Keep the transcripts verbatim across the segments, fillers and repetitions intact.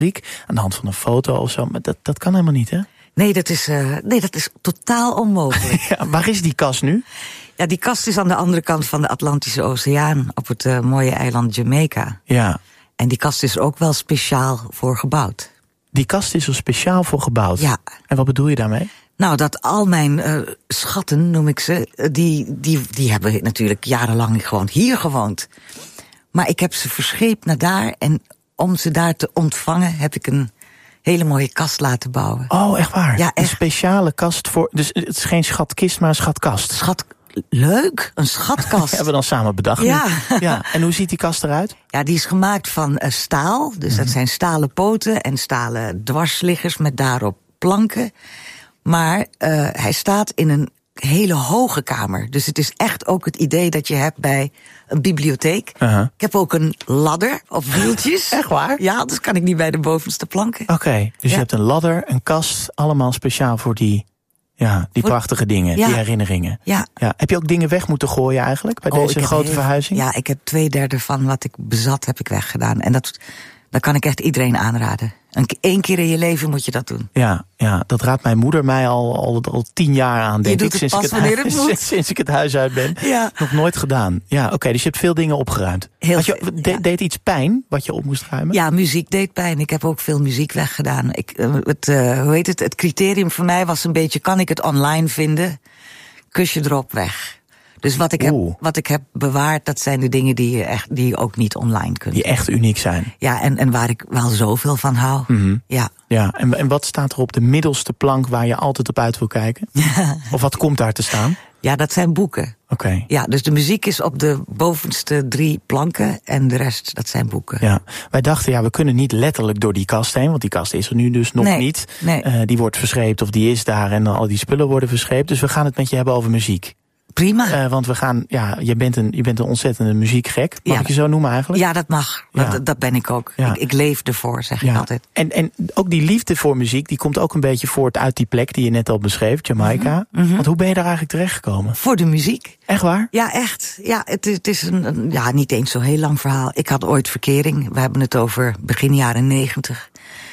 aan de hand van een foto of zo. Maar dat, dat kan helemaal niet, hè? Nee, dat is, uh, nee, dat is totaal onmogelijk. Ja, waar is die kast nu? Ja, die kast is aan de andere kant van de Atlantische Oceaan, op het uh, mooie eiland Jamaica. Ja. En die kast is er ook wel speciaal voor gebouwd. Die kast is er speciaal voor gebouwd? Ja. En wat bedoel je daarmee? Nou, dat al mijn uh, schatten, noem ik ze, die, die, die hebben natuurlijk jarenlang gewoon hier gewoond. Maar ik heb ze verscheept naar daar en om ze daar te ontvangen heb ik een hele mooie kast laten bouwen. Oh, echt waar? Ja, echt. Een speciale kast voor... Dus het is geen schatkist, maar een schatkast. Schat, leuk, een schatkast. Hebben we dan samen bedacht. Ja. Ja. En hoe ziet die kast eruit? Ja, die is gemaakt van uh, staal. Dus mm-hmm. dat zijn stalen poten en stalen dwarsliggers met daarop planken. Maar uh, hij staat in een hele hoge kamer. Dus het is echt ook het idee dat je hebt bij een bibliotheek. Uh-huh. Ik heb ook een ladder op wieltjes. Echt waar? Ja, dus kan ik niet bij de bovenste planken. Oké, okay, dus ja. je hebt een ladder, een kast, allemaal speciaal voor die, ja, die voor, prachtige dingen, ja. die herinneringen. Ja. Ja. Heb je ook dingen weg moeten gooien eigenlijk bij oh, deze grote heel, verhuizing? Ja, ik heb twee derde van wat ik bezat heb ik weggedaan. En dat, dat kan ik echt iedereen aanraden. Eén keer in je leven moet je dat doen. Ja, ja, dat raadt mijn moeder mij al, al, al tien jaar aan, denk je ik. Doet het sinds, pas ik het huis, het sinds, sinds ik het huis uit ben. Ja. Nog nooit gedaan. Ja, oké, okay, dus je hebt veel dingen opgeruimd. Heel Had je, veel, de, ja. Deed iets pijn wat je op moest ruimen? Ja, muziek deed pijn. Ik heb ook veel muziek weggedaan. Ik, het, uh, hoe heet het? Het criterium voor mij was een beetje, kan ik het online vinden? Kusje erop, weg. Dus wat ik, heb, wat ik heb bewaard, dat zijn de dingen die je, echt, die je ook niet online kunt. Die echt uniek zijn. Ja, en, en waar ik wel zoveel van hou. Mm-hmm. Ja. Ja, en, en wat staat er op de middelste plank waar je altijd op uit wil kijken? Of wat komt daar te staan? Ja, dat zijn boeken. Oké. Okay. Ja, dus de muziek is op de bovenste drie planken en de rest, dat zijn boeken. Ja, wij dachten, ja, we kunnen niet letterlijk door die kast heen, want die kast is er nu dus nog nee, niet. Nee. Uh, die wordt verscheept of die is daar en al die spullen worden verscheept. Dus we gaan het met je hebben over muziek. Prima. Uh, want we gaan, ja, je bent een, je bent een ontzettende muziekgek. Mag ja. ik je zo noemen eigenlijk? Ja, dat mag. Ja. Dat, dat ben ik ook. Ja. Ik, ik leef ervoor, zeg ja. ik altijd. En, en ook die liefde voor muziek, die komt ook een beetje voort uit die plek die je net al beschreef, Jamaica. Mm-hmm. Want hoe ben je daar eigenlijk terechtgekomen? Voor de muziek. Echt waar? Ja, echt. Ja, het, het is een, een, ja, niet eens zo'n heel lang verhaal. Ik had ooit verkering. We hebben het over begin jaren negentig.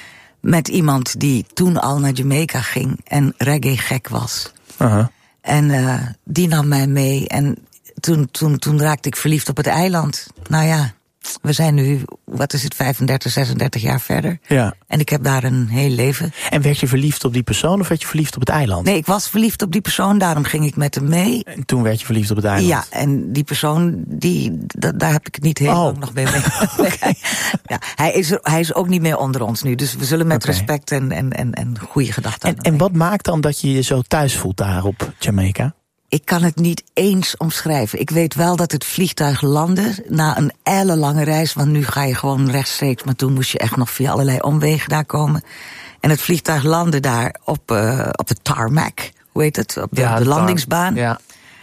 Met iemand die toen al naar Jamaica ging en reggae gek was. Uh-huh. En uh, die nam mij mee. En toen, toen, toen raakte ik verliefd op het eiland. Nou ja, we zijn nu, wat is het, vijfendertig, zesendertig jaar verder. Ja. En ik heb daar een heel leven. En werd je verliefd op die persoon of werd je verliefd op het eiland? Nee, ik was verliefd op die persoon, daarom ging ik met hem mee. En toen werd je verliefd op het eiland? Ja, en die persoon, die, da, daar heb ik het niet heel oh. lang nog mee mee. Okay. Ja, hij, is er, hij is ook niet meer onder ons nu. Dus we zullen met okay. respect en, en, en, en goede gedachten... En, en wat maakt dan dat je je zo thuis voelt daar op Jamaica? Ik kan het niet eens omschrijven. Ik weet wel dat het vliegtuig landde na een ellenlange reis. Want nu ga je gewoon rechtstreeks. Maar toen moest je echt nog via allerlei omwegen daar komen. En het vliegtuig landde daar op, uh, op de tarmac. Hoe heet het? Op de, ja, de, de landingsbaan. Ja.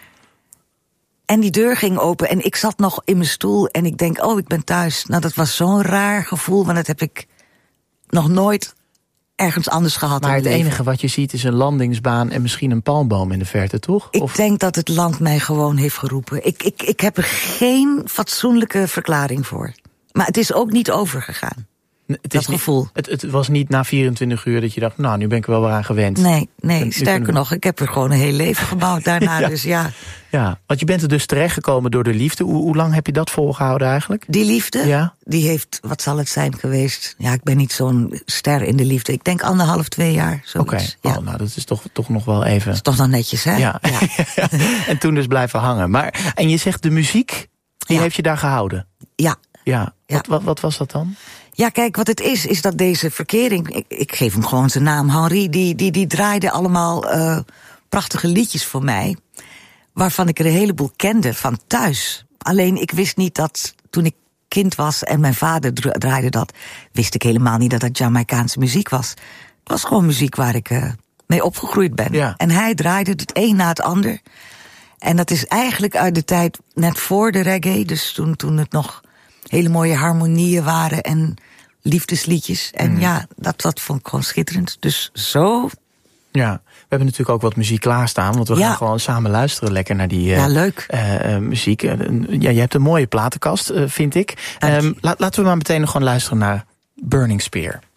En die deur ging open en ik zat nog in mijn stoel. En ik denk, oh, ik ben thuis. Nou, dat was zo'n raar gevoel. Want dat heb ik nog nooit ergens anders gehad. Maar in het leven. enige wat je ziet is een landingsbaan en misschien een palmboom in de verte, toch? Ik of? denk dat het land mij gewoon heeft geroepen. Ik, ik, ik heb er geen fatsoenlijke verklaring voor. Maar het is ook niet overgegaan. Het dat is gevoel. Niet, het, het was niet na vierentwintig uur dat je dacht, nou, nu ben ik er wel weer aan gewend. Nee, nee. En, sterker nog, ik heb er gewoon een heel leven gebouwd daarna. ja. Dus ja. Ja, want je bent er dus terechtgekomen door de liefde. Hoe, hoe lang heb je dat volgehouden eigenlijk? Die liefde, ja? die heeft, wat zal het zijn geweest? Ja, ik ben niet zo'n ster in de liefde. Ik denk anderhalf, twee jaar, zoiets. Oké, okay. ja. oh, nou dat is toch, toch nog wel even... Dat is toch nog netjes, hè? Ja. ja. En toen dus blijven hangen. Maar, en je zegt de muziek, die ja. heeft je daar gehouden? Ja. Ja, ja. Wat, wat, wat was dat dan? Ja, kijk, wat het is, is dat deze verkering... Ik, ik geef hem gewoon zijn naam, Henri... die, die, die draaide allemaal uh, prachtige liedjes voor mij... waarvan ik er een heleboel kende van thuis. Alleen ik wist niet dat toen ik kind was... en mijn vader draaide dat... wist ik helemaal niet dat dat Jamaicaanse muziek was. Het was gewoon muziek waar ik uh, mee opgegroeid ben. Ja. En hij draaide het een na het ander. En dat is eigenlijk uit de tijd net voor de reggae... dus toen, toen het nog hele mooie harmonieën waren... en liefdesliedjes. En mm. ja, dat, dat vond ik gewoon schitterend. Dus zo... Ja, we hebben natuurlijk ook wat muziek klaarstaan... want we ja. gaan gewoon samen luisteren lekker naar die uh, ja, leuk. Uh, uh, muziek. Uh, ja, je hebt een mooie platenkast, uh, vind ik. Um, la, laten we maar meteen nog gewoon luisteren naar Burning Spear.